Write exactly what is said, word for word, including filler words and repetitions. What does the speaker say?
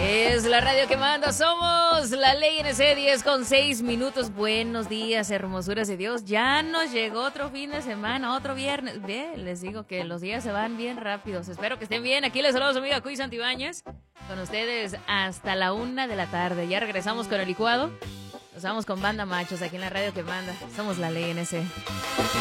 Es la radio que manda, somos la Ley N C, diez con seis minutos. Buenos días, hermosuras de Dios. Ya nos llegó otro fin de semana, otro viernes. Bien, les digo que los días se van bien rápidos. Espero que estén bien. Aquí les saludo a su amiga Cuy Santibáñez. Con ustedes hasta la una de la tarde. Ya regresamos con el licuado. Nos vamos con Banda Machos aquí en la radio que manda. Somos la Ley N C.